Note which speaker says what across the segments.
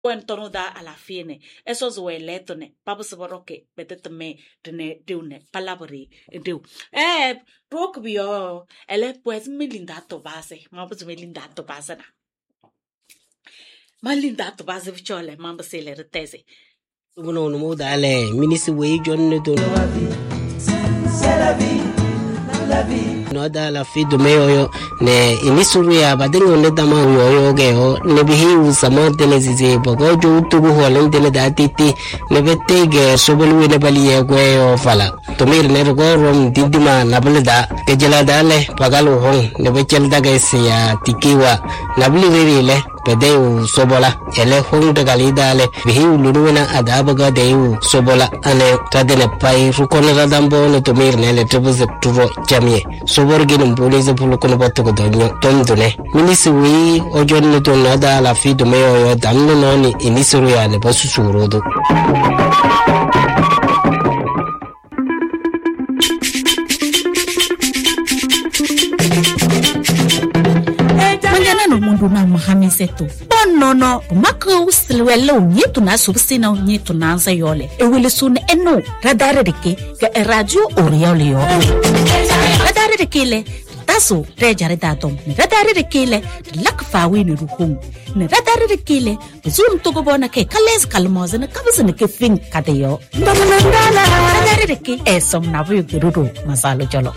Speaker 1: Quando da alla fine, e so zo eletone, papo se boroke, betete me, dune, palabri, diu. Rokbio, ele pues melindato base, mambas melindato base na. Malindato base vichole, mambas se le retese.
Speaker 2: Uno no dale, minisi wei jonne to c'est la vie. No da la fido meyo ne inisuru ya badingo ne dama yo geo ne bihi usama tele zize bogo jo tugu holen tele da titi ne betege sobelu ne bali ye gwe fala to mir ne go rom dindima nable da kejela dale pagalu hon ne bechel daga ya tikiwa nabli le pedeu sobola ele hon de galidale bihi luruna adabaga deu sobola ane tadene pai rukone radambo ne to mir ne le trebuse turo jamie soborgin police pulukono botto donyo tondune minisi wi ojonne to nada la fido meyo yo danno noni inisuru ya ne basu surodo
Speaker 1: no mundu na mahamisetu bonono makro silwelo nyitu na subsina nyitu na anza yole ewele sun eno radare deke ke radio oriole yo radare deke le taso rejare datom radare deke le lakfawi ni ruhum ne radare deke le zum to go bona ke kales kalmoze na kabazne ke fin kadeyo radare deke esom na bu girudo masalo jolo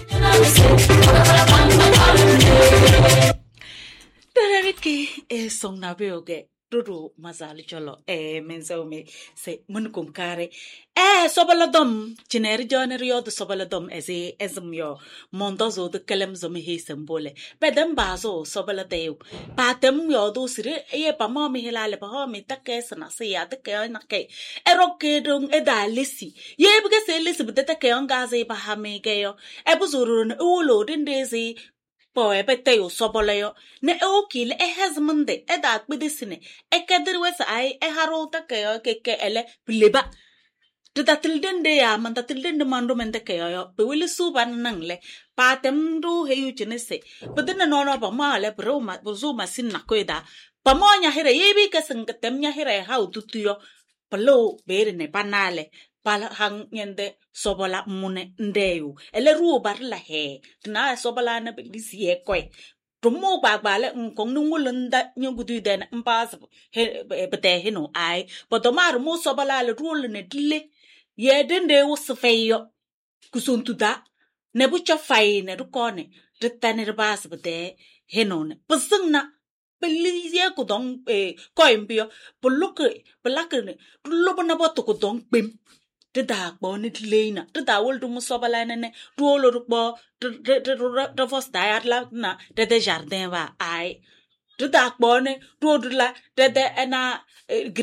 Speaker 1: Dereki song na beoge ruru mazali cholo menzo me se munkum kare sobaladom chineri joner yo de sobaladom ezmyo mondozo de kelem zo me hisembole bedem bazo sobaladeu patem yo do sire pa mami hilale pa homi takes na se ya take na ke eroke dung edalisi ye bge se lisi bete ke on gaze pa hame ke yo buzurun ulo dindezi Poi beteo soboleo ne okile hezmunde da akbidisine kedirwes ai harota ke ele bliba da tildende ya man da tildende mando mende ke yo be wili suban nangle patem ru heyu chinese bedina no ba male broma buzuma sinna koida pamonya hire yebi ke sangatem nya hire ha ututuyo palo bere ne panale pala hang yende sobola mune ndeu ele ruo barla he na sobola na bilisi ye koi tumo bagbale nkong nungulunda nyugudu den mbas he bete hino ai podomar mo sobola le ruo ne dile ye dende usfeyo kusuntuda ne bucha fai ne rukone ritane bas bete hino ne pusungna Pelizia kudong koimbio pelakne lobana boto kudong bim da bonit lena da wol du musobalana ne rolo rukbo de fos diet la na de jardin va ai da bone rodula de ena